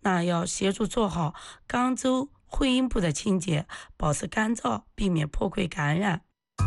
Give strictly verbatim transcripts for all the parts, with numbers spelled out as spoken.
那要协助做好肛周会阴部的清洁，保持干燥，避免破溃感染。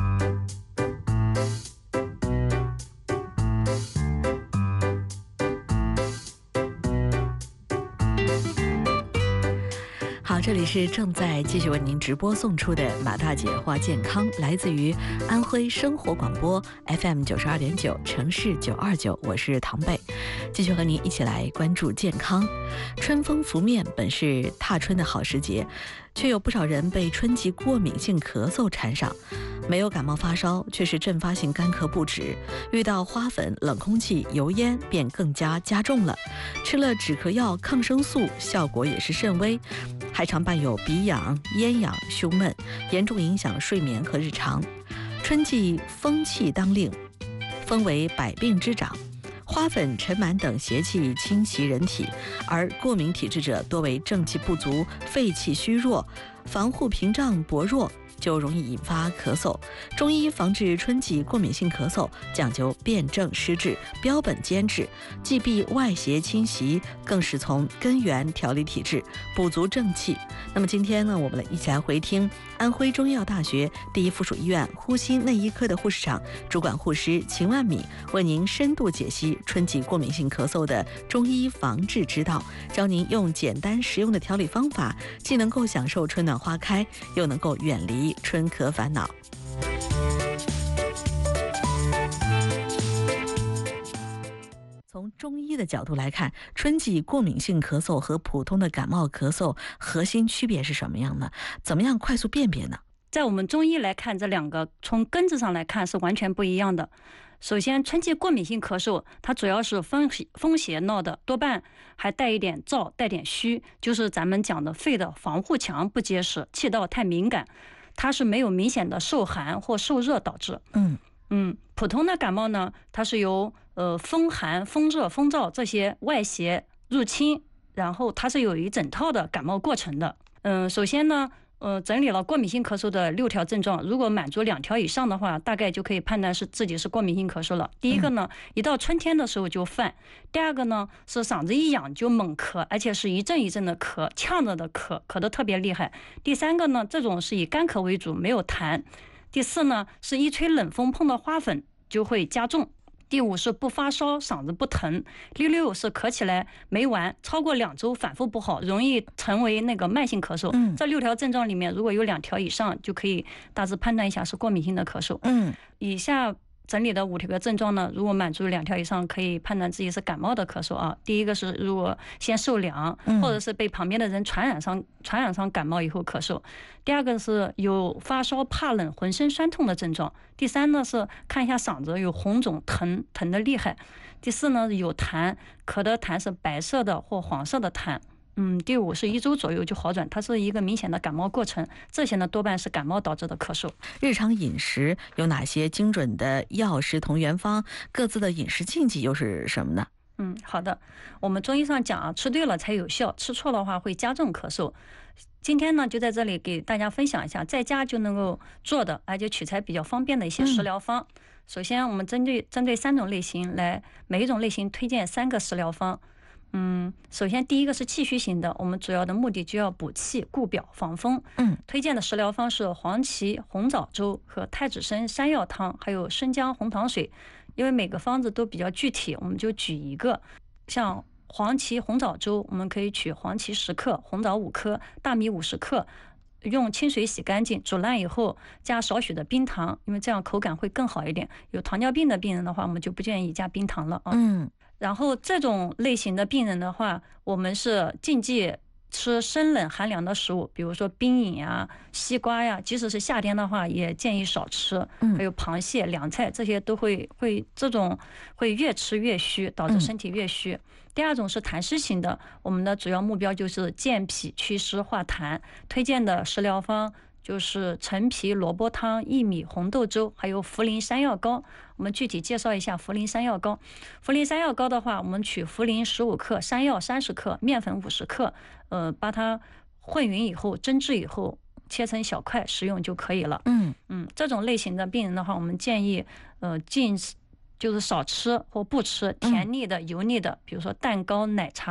好，这里是正在继续为您直播送出的马大姐话健康，来自于安徽生活广播 F M 九十二点九，城市九二九，我是唐贝，继续和您一起来关注健康。春风拂面，本是踏春的好时节，却有不少人被春季过敏性咳嗽缠上。没有感冒发烧，却是阵发性干咳不止，遇到花粉、冷空气、油烟便更加加重了。吃了止咳药、抗生素，效果也是甚微，还常伴有鼻痒、咽痒、胸闷，严重影响睡眠和日常。春季风气当令，风为百病之长，花粉、尘螨等邪气侵袭人体，而过敏体质者多为正气不足、肺气虚弱、防护屏障薄弱，就容易引发咳嗽。中医防治春季过敏性咳嗽，讲究辨证施治、标本兼治，既避外邪侵袭，更是从根源调理体质，补足正气。那么今天呢，我们来一起来回听安徽中医药大学第一附属医院呼吸内医科的护士长、主管护师秦万米为您深度解析春季过敏性咳嗽的中医防治之道，教您用简单实用的调理方法，既能够享受春暖花开，又能够远离春咳烦恼。从中医的角度来看，春季过敏性咳嗽和普通的感冒咳嗽核心区别是什么样呢？怎么样快速辨别呢？ 在我们中医来看，这两个从根子上来看是完全不一样的。首先，春季过敏性咳嗽，它主要是风风邪闹的，多半还带一点燥，带点虚，就是咱们讲的肺的防护墙不结实，气道太敏感，它是没有明显的受寒或受热导致。 嗯嗯，普通的感冒呢，它是由呃风寒、风热、风燥这些外邪入侵，然后它是有一整套的感冒过程的。嗯，首先呢，呃，整理了过敏性咳嗽的六条症状，如果满足两条以上的话，大概就可以判断是自己是过敏性咳嗽了。第一个呢，一到春天的时候就犯；第二个呢，是嗓子一痒就猛咳，而且是一阵一阵的咳，呛着的咳，咳得特别厉害；第三个呢，这种是以干咳为主，没有痰；第四呢，是一吹冷风碰到花粉就会加重；第五是不发烧，嗓子不疼；第六是咳起来没完，超过两周反复不好，容易成为那个慢性咳嗽。 嗯， 这六条症状里面，如果有两条以上，就可以大致判断一下是过敏性的咳嗽。 嗯， 以下整理的五条个症状呢，如果满足两条以上，可以判断自己是感冒的咳嗽啊。第一个是如果先受凉，或者是被旁边的人传染上传染上感冒以后咳嗽；第二个是有发烧、怕冷、浑身酸痛的症状；第三呢是看一下嗓子有红肿、疼疼的厉害；第四呢有痰，咳的痰是白色的或黄色的痰。嗯，第五是一周左右就好转，它是一个明显的感冒过程，这些呢多半是感冒导致的咳嗽。 日常饮食有哪些精准的药食同源方？各自的饮食禁忌又是什么呢？ 嗯，好的，我们中医上讲啊，吃对了才有效，吃错的话会加重咳嗽。今天呢，就在这里给大家分享一下在家就能够做的，而且取材比较方便的一些食疗方。嗯、首先，我们针对针对三种类型来，每一种类型推荐三个食疗方。嗯，首先第一个是气虚型的，我们主要的目的就要补气、固表、防风。 嗯， 推荐的食疗方是黄芪红枣粥和太子参山药汤，还有生姜红糖水。因为每个方子都比较具体，我们就举一个。像黄芪红枣粥，我们可以取黄芪十克、红枣五颗、大米五十克，用清水洗干净，煮烂以后加少许的冰糖，因为这样口感会更好一点。有糖尿病的病人的话，我们就不建议加冰糖了啊。 嗯。 然后这种类型的病人的话，我们是禁忌吃生冷寒凉的食物，比如说冰饮呀、西瓜呀，即使是夏天的话，也建议少吃。还有螃蟹、凉菜，这些都会会这种会越吃越虚，导致身体越虚。嗯、第二种是痰湿型的，我们的主要目标就是健脾祛湿化痰，推荐的食疗方就是陈皮萝卜汤、薏米红豆粥，还有茯苓山药膏。我们具体介绍一下茯苓山药膏。茯苓山药膏的话，我们取茯苓十五克、山药三十克、面粉五十克，呃，把它混匀以后蒸制以后，切成小块食用就可以了。 嗯嗯，这种类型的病人的话，我们建议呃禁就是少吃或不吃甜腻的、油腻的，比如说蛋糕、奶茶。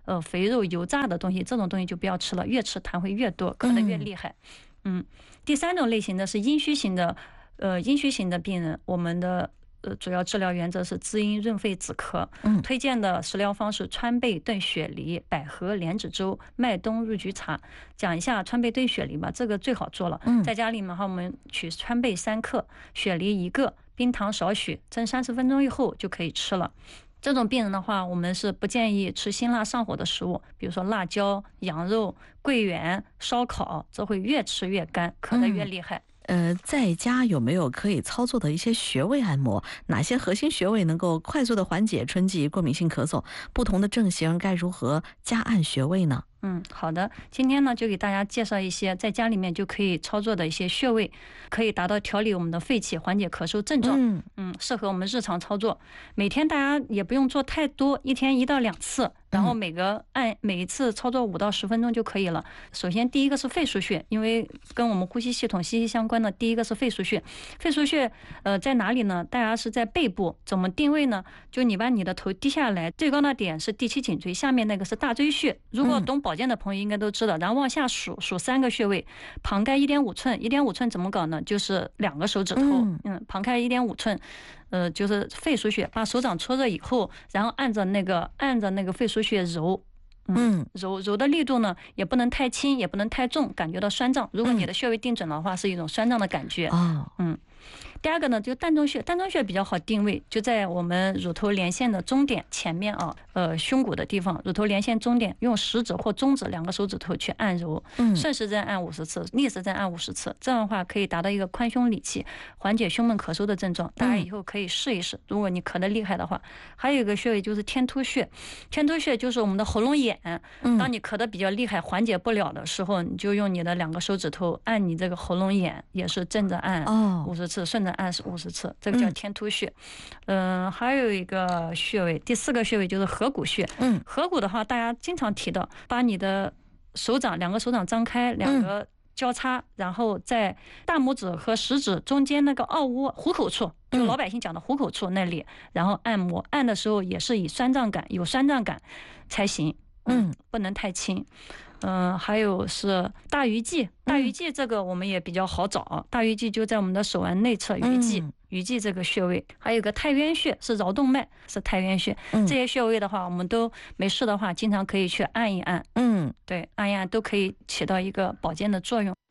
呃肥肉油炸的东西，这种东西就不要吃了，越吃痰会越多，咳得越厉害。嗯，第三种类型的是阴虚型的，呃阴虚型的病人，我们的呃主要治疗原则是滋阴润肺止咳。 嗯， 推荐的食疗方是川贝炖雪梨、百合莲子粥、麦冬入菊茶。讲一下川贝炖雪梨吧，这个最好做了。 嗯， 在家里面哈，我们取川贝三克，雪梨一个，冰糖少许，蒸三十分钟以后就可以吃了。这种病人的话，我们是不建议吃辛辣上火的食物，比如说辣椒、羊肉、桂圆、烧烤，这会越吃越干，咳得越厉害。 呃，在家有没有可以操作的一些穴位按摩？哪些核心穴位能够快速的缓解春季过敏性咳嗽？不同的症型该如何加按穴位呢？ 嗯，好的，今天呢就给大家介绍一些在家里面就可以操作的一些穴位，可以达到调理我们的肺气、缓解咳嗽症状。 嗯嗯，适合我们日常操作。每天大家也不用做太多，一天一到两次，然后每个按每一次操作五到十分钟就可以了。首先第一个是肺腧穴，因为跟我们呼吸系统息息相关的，第一个是肺腧穴。肺腧穴呃在哪里呢？大家是在背部，怎么定位呢？就你把你的头低下来，最高的点是第七颈椎，下面那个是大椎穴。如果懂保健的朋友应该都知道，然后往下数数三个穴位，旁开一点五寸，一点五寸怎么搞呢？就是两个手指头，嗯，旁开一点五寸。呃，就是肺腧穴，把手掌搓热以后，然后按着那个按着那个肺腧穴揉，嗯，揉揉的力度呢，也不能太轻，也不能太重，感觉到酸胀。如果你的穴位定准的话，是一种酸胀的感觉。 哦， 嗯。第二个呢，就膻中穴，膻中穴比较好定位，就在我们乳头连线的中点前面啊，呃，胸骨的地方，乳头连线中点，用食指或中指两个手指头去按揉，顺时针按五十次，逆时针按五十次，这样的话可以达到一个宽胸理气，缓解胸闷咳嗽的症状。大家以后可以试一试，如果你咳得厉害的话。还有一个穴位就是天突穴，天突穴就是我们的喉咙眼，当你咳得比较厉害，缓解不了的时候，你就用你的两个手指头按你这个喉咙眼，也是正着按五十次，顺着按五十次，这个叫天突穴。嗯、呃，还有一个穴位，第四个穴位就是合谷穴。嗯，合谷的话，大家经常提到，把你的手掌两个手掌张开，两个交叉，然后在大拇指和食指中间那个凹窝虎口处，就老百姓讲的虎口处那里，然后按摩。按的时候也是以酸胀感，有酸胀感才行。嗯，不能太轻。嗯、呃，还有是大鱼际，大鱼际这个我们也比较好找，大鱼际就在我们的手腕内侧鱼际，鱼际这个穴位，还有个太渊穴是桡动脉，是太渊穴。这些穴位的话，我们都没事的话，经常可以去按一按。嗯，对，按一按都可以起到一个保健的作用。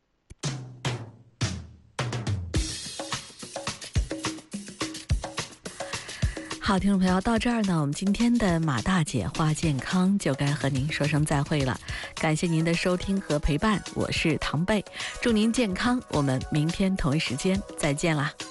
好，听众朋友，到这儿呢，我们今天的马大姐话健康就该和您说声再会了。感谢您的收听和陪伴，我是唐贝，祝您健康，我们明天同一时间再见啦。